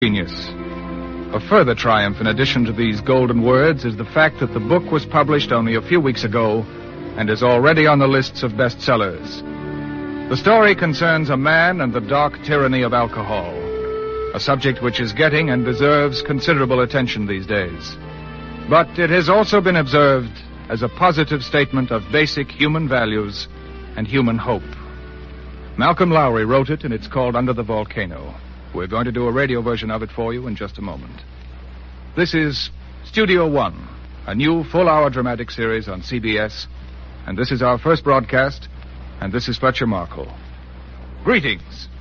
genius. A further triumph in addition to these golden words is the fact that the book was published only a few weeks ago and is already on the lists of bestsellers. The story concerns a man and the dark tyranny of alcohol, a subject which is getting and deserves considerable attention these days. But it has also been observed as a positive statement of basic human values and human hope. Malcolm Lowry wrote it, and it's called Under the Volcano. We're going to do a radio version of it for you in just a moment. This is Studio One, a new full-hour dramatic series on CBS, and this is our first broadcast, and this is Fletcher Markle. Greetings.